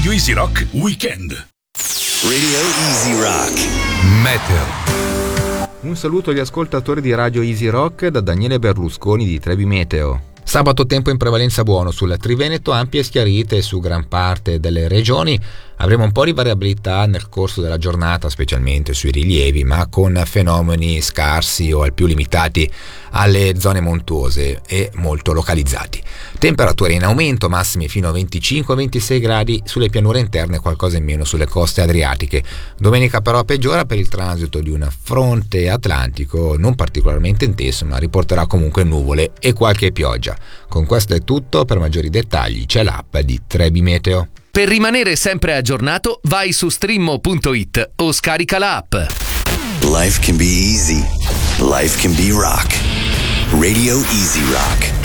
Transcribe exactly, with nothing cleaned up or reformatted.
Radio Easy Rock Weekend. Radio Easy Rock Meteo. Un saluto agli ascoltatori di Radio Easy Rock da Daniele Berlusconi di Trebi Meteo. Sabato tempo in prevalenza buono sul Triveneto, ampie schiarite su gran parte delle regioni. Avremo un po' di variabilità nel corso della giornata, specialmente sui rilievi, ma con fenomeni scarsi o al più limitati alle zone montuose e molto localizzati. Temperature in aumento, massimi fino a venticinque ventisei gradi sulle pianure interne, qualcosa in meno sulle coste adriatiche. Domenica però peggiora per il transito di un fronte atlantico non particolarmente intenso, ma riporterà comunque nuvole e qualche pioggia. Con questo è tutto, per maggiori dettagli c'è l'app di Trebi Meteo. Per rimanere sempre aggiornato, vai su streammo punto it o scarica la app. Life can be easy. Life can be rock. Radio Easy Rock.